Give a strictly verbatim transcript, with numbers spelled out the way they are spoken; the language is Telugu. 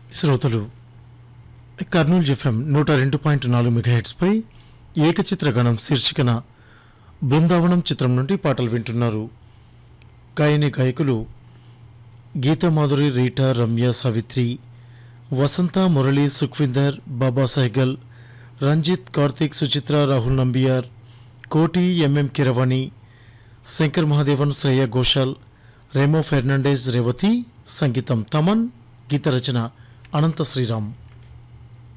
శ్రోతలు కర్నూలు ఎఫ్ఎం నూట రెండు పాయింట్ నాలుగు మెగాహెట్స్పై ఏకచిత్రగణం శీర్షికన బృందావనం చిత్రం నుండి పాటలు వింటున్నారు. గాయని గాయకులు గీతామాధురి, రీటా, రమ్య, సావిత్రి, వసంత, మురళి, సుఖ్విందర్, బాబా సైగల్, రంజిత్, కార్తీక్, సుచిత్ర, రాహుల్ నంబియార్, కోటి, ఎంఎం కిరవాణి, శంకర్ మహాదేవన్, శ్రేయ ఘోషాల్, రేమో ఫెర్నాండెజ్, రేవతి. సంగీతం తమన్, గీత రచన అనంత శ్రీరామ్.